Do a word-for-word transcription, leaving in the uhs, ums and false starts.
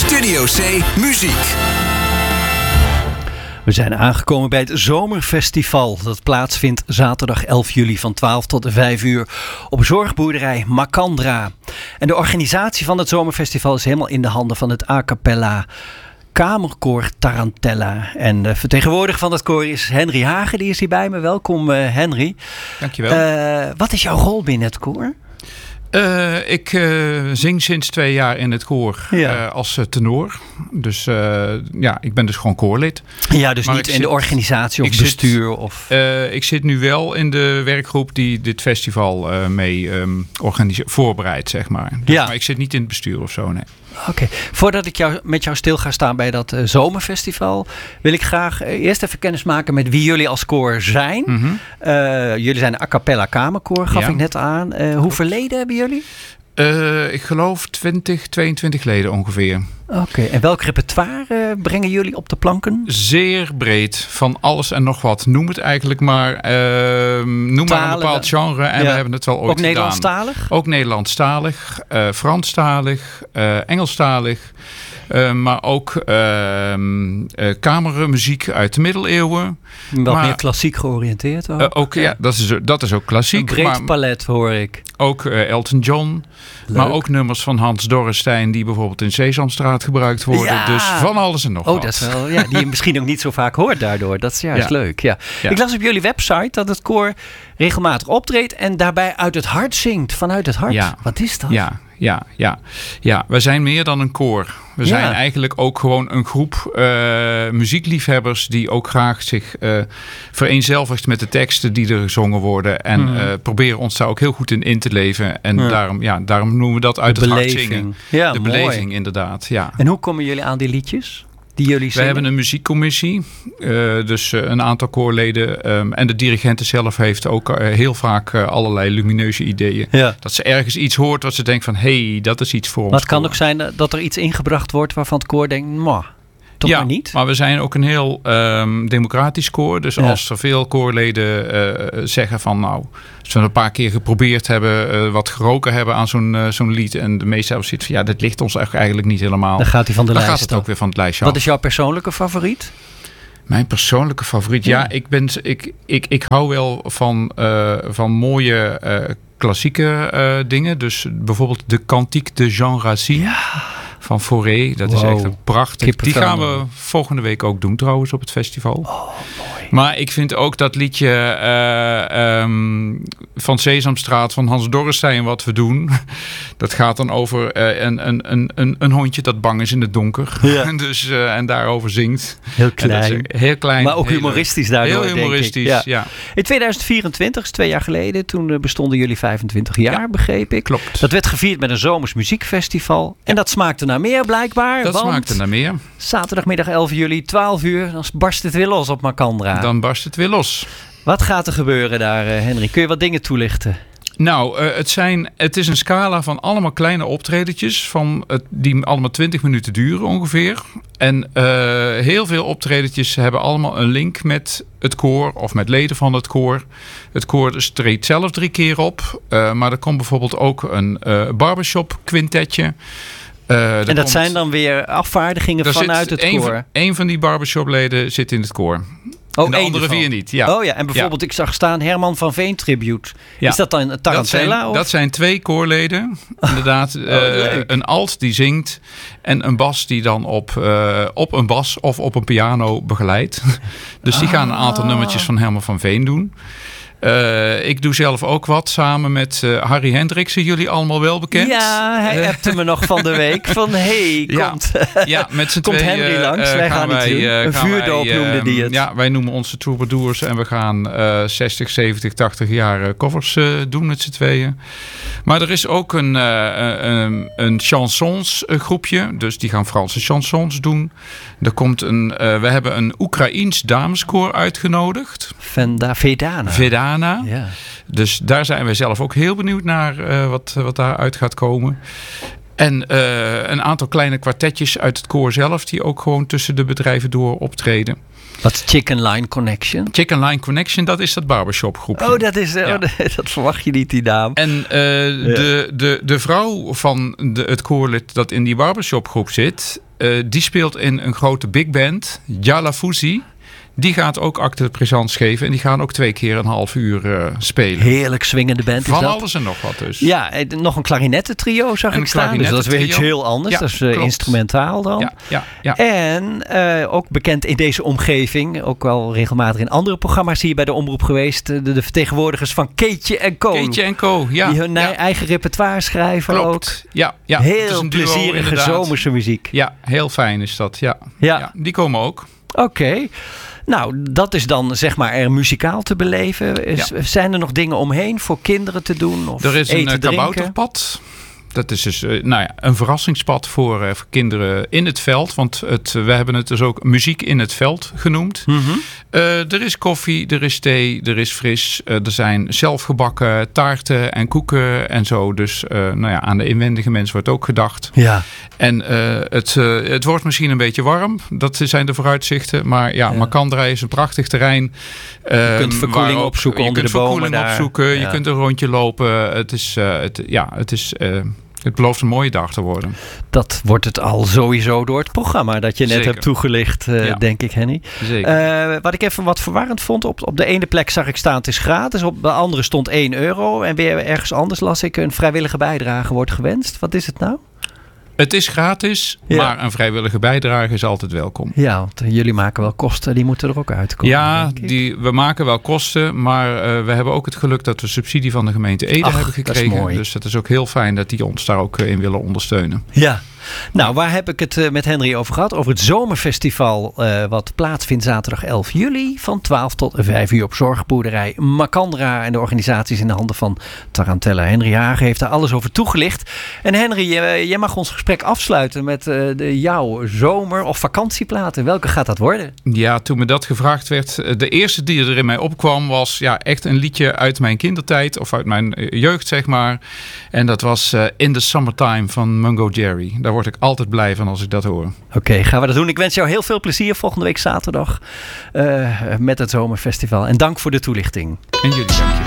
Studio C Muziek. We zijn aangekomen bij het Zomerfestival. Dat plaatsvindt zaterdag elf juli van twaalf tot vijf uur op zorgboerderij Macandra. En de organisatie van het Zomerfestival is helemaal in de handen van het a cappella Kamerkoor Tarantella. En de vertegenwoordiger van dat koor is Henry Hagen. Die is hier bij me. Welkom uh, Henry. Dankjewel. Uh, wat is jouw rol binnen het koor? Uh, ik uh, zing sinds twee jaar in het koor ja. uh, als uh, tenor. Dus uh, ja, ik ben dus gewoon koorlid. Ja, dus maar niet in zit, de organisatie of bestuur? Zit, of... Uh, ik zit nu wel in de werkgroep die dit festival uh, mee um, organise- voorbereidt, zeg maar. Dus, ja. Maar ik zit niet in het bestuur of zo, nee. Oké, okay. Voordat ik jou, met jou stil ga staan bij dat uh, zomerfestival, wil ik graag uh, eerst even kennis maken met wie jullie als koor zijn. Mm-hmm. Uh, jullie zijn een a cappella kamerkoor, gaf ja. ik net aan. Uh, hoeveel leden hebben jullie? Uh, ik geloof twintig, tweeëntwintig leden ongeveer. Oké, okay. En welk repertoire uh, brengen jullie op de planken? Zeer breed, van alles en nog wat. Noem het eigenlijk maar. Uh, noem Talen, maar een bepaald genre en ja. we hebben het wel ooit Ook gedaan. Nederlandstalig? Ook Nederlandstalig, uh, Franstalig, uh, Engelstalig. Uh, maar ook uh, uh, kamermuziek uit de middeleeuwen. Wat maar, meer klassiek georiënteerd ook. Uh, ook ja, dat is, dat is ook klassiek. Een breed maar, palet hoor ik. Ook uh, Elton John. Leuk. Maar ook nummers van Hans Dorrestein die bijvoorbeeld in Sesamstraat gebruikt worden. Ja. Dus van alles en nog oh, wat. Dat is wel, ja, die je misschien ook niet zo vaak hoort daardoor. Dat is juist ja. leuk. Ja. Ja. Ik las op jullie website dat het koor regelmatig optreedt en daarbij uit het hart zingt. Vanuit het hart. Ja. Wat is dat? Ja, ja, ja. ja, we zijn meer dan een koor. We ja. zijn eigenlijk ook gewoon een groep uh, muziekliefhebbers die ook graag zich uh, vereenzelvigt met de teksten die er gezongen worden. En mm. uh, proberen ons daar ook heel goed in in te leven. En ja. Daarom, ja, daarom noemen we dat uit de het beleving. hart zingen. Ja, de mooi. beleving inderdaad, ja. En hoe komen jullie aan die liedjes? Die jullie We zingen? hebben een muziekcommissie, uh, dus uh, een aantal koorleden. Um, en de dirigente zelf heeft ook uh, heel vaak uh, allerlei lumineuze ideeën. Ja. Dat ze ergens iets hoort wat ze denkt van, hé, hey, dat is iets voor ons. Maar het kan koor. ook zijn dat er iets ingebracht wordt waarvan het koor denkt, mwah, toch ja, maar niet? Maar we zijn ook een heel um, democratisch koor. Dus ja. als er veel koorleden uh, zeggen van, nou, als we een paar keer geprobeerd hebben, uh, wat geroken hebben aan zo'n, uh, zo'n lied. En de meeste hebben zoiets van, ja, dit ligt ons eigenlijk niet helemaal. Dan gaat hij van de dan lijst gaat het ook weer van het lijstje Wat af. is jouw persoonlijke favoriet? Mijn persoonlijke favoriet? Ja, ja ik, ben, ik, ik, ik hou wel van, uh, van mooie uh, klassieke uh, dingen. Dus bijvoorbeeld de Cantique de Jean Racine. Ja. Van Fauré, dat wow. is echt een prachtig. Die gaan we volgende week ook doen trouwens op het festival. Oh, mooi. Maar ik vind ook dat liedje uh, um, van Sesamstraat van Hans Dorrestein wat we doen. Dat gaat dan over uh, een, een, een, een, een hondje dat bang is in het donker. Ja. dus, uh, en daarover zingt. Heel klein. Heel klein. Maar ook humoristisch daardoor, heel humoristisch, denk ik. Ja. Ja. In tweeduizend vierentwintig, is twee jaar geleden, toen bestonden jullie vijfentwintig jaar, ja, begreep ik. Klopt. Dat werd gevierd met een zomers muziekfestival. En dat smaakte naar meer blijkbaar. Dat want smaakte naar meer. Zaterdagmiddag elf juli, twaalf uur, dan barst het weer los op Macandra. Dan barst het weer los. Wat gaat er gebeuren daar, Henry? Kun je wat dingen toelichten? Nou, uh, het, zijn, het is een scala van allemaal kleine optredetjes van het, die allemaal twintig minuten duren ongeveer. En uh, heel veel optredetjes hebben allemaal een link met het koor of met leden van het koor. Het koor treedt zelf drie keer op, uh, maar er komt bijvoorbeeld ook een uh, barbershop quintetje. Uh, en dat komt, zijn dan weer afvaardigingen vanuit het een koor? Van, een van die barbershopleden zit in het koor. Oh, en de andere ervan. vier niet. Ja. Oh ja, en bijvoorbeeld ja. ik zag staan Herman van Veen Tribute. Ja. Is dat dan een Tarantella? Dat zijn, of? dat zijn twee koorleden. Inderdaad, oh, uh, een alt die zingt en een bas die dan op, uh, op een bas of op een piano begeleidt. Dus die ah. gaan een aantal nummertjes van Herman van Veen doen. Uh, ik doe zelf ook wat samen met uh, Harry Hendriksen, jullie allemaal wel bekend. Ja, hij appte me nog van de week van hey, ja, komt, ja, met z'n komt twee, Henry langs, uh, wij gaan, gaan wij, het doen. Uh, een vuurdoop wij, uh, noemde die het. Ja, wij noemen onze troubadours en we gaan uh, zestig, zeventig, tachtig jaar covers uh, doen met z'n tweeën. Maar er is ook een, uh, een, een chansons groepje, dus die gaan Franse chansons doen. Er komt een, uh, we hebben een Oekraïens dameskoor uitgenodigd. Venda, Vedana. Vedana. Ja. Dus daar zijn wij zelf ook heel benieuwd naar uh, wat, wat daaruit gaat komen. En uh, een aantal kleine kwartetjes uit het koor zelf, die ook gewoon tussen de bedrijven door optreden. Wat is Chicken Line Connection? Chicken Line Connection, dat is dat barbershop groepje. Oh, dat is uh, ja. oh, dat verwacht je niet, die naam. En uh, ja. de, de, de vrouw van de, het koorlid dat in die barbershop groep zit, uh, die speelt in een grote big band, Jala Fusi. Die gaat ook acte de présence geven. En die gaan ook twee keer een half uur uh, spelen. Heerlijk swingende band Van is dat. alles en nog wat dus. Ja, nog een klarinettentrio zag en ik staan. Dus dat is weer iets heel anders. Ja, dat is uh, instrumentaal dan. Ja, ja, ja. En uh, ook bekend in deze omgeving. Ook wel regelmatig in andere programma's hier bij de Omroep geweest. De, de vertegenwoordigers van Keetje en Co. Keetje en Co, ja. Die hun ja. eigen repertoire schrijven. Klopt. Ook. Ja, ja. Heel plezierige duo, zomerse muziek. Ja, heel fijn is dat. Ja. Ja. ja die komen ook. Oké. Okay. Nou, dat is dan zeg maar er muzikaal te beleven. Is, ja. Zijn er nog dingen omheen voor kinderen te doen? Of er is eten, een kabouterpad. Dat is dus uh, nou ja, een verrassingspad voor, uh, voor kinderen in het veld. Want het, we hebben het dus ook muziek in het veld genoemd. Mm-hmm. Uh, er is koffie, er is thee, er is fris. Uh, er zijn zelfgebakken taarten en koeken en zo. Dus uh, nou ja, aan de inwendige mens wordt ook gedacht. Ja. En uh, het, uh, het wordt misschien een beetje warm. Dat zijn de vooruitzichten. Maar ja, ja. Makandra is een prachtig terrein. Uh, je kunt verkoeling opzoeken onder de bomen. Je kunt verkoeling opzoeken. Ja. Je kunt een rondje lopen. Het is... Uh, het, ja, het is uh, Het belooft een mooie dag te worden. Dat wordt het al sowieso door het programma dat je net Zeker. hebt toegelicht, uh, ja. denk ik, Henny. Zeker. Uh, wat ik even wat verwarrend vond, op, op de ene plek zag ik staan het is gratis. Op de andere stond één euro. En weer ergens anders las ik een vrijwillige bijdrage wordt gewenst. Wat is het nou? Het is gratis, ja. maar een vrijwillige bijdrage is altijd welkom. Ja, want jullie maken wel kosten, die moeten er ook uitkomen. Ja, die, we maken wel kosten, maar uh, we hebben ook het geluk dat we subsidie van de gemeente Ede Ach, hebben gekregen. Dat is mooi. Dus het is ook heel fijn dat die ons daar ook in willen ondersteunen. Ja. Nou, waar heb ik het uh, met Henry over gehad? Over het zomerfestival uh, wat plaatsvindt zaterdag elf juli van twaalf tot vijf uur op zorgboerderij Makandra. En de organisatie is in de handen van Tarantella. Henry Hagen heeft daar alles over toegelicht. En Henry, uh, jij mag ons gesprek afsluiten met uh, de, jouw zomer- of vakantieplaten. Welke gaat dat worden? Ja, toen me dat gevraagd werd, de eerste die er in mij opkwam was ja, echt een liedje uit mijn kindertijd of uit mijn jeugd, zeg maar. En dat was uh, In the Summertime van Mungo Jerry. Daar word ik altijd blij van als ik dat hoor. Oké, okay, gaan we dat doen. Ik wens jou heel veel plezier volgende week zaterdag uh, met het Zomerfestival. En dank voor de toelichting. En jullie, dank je.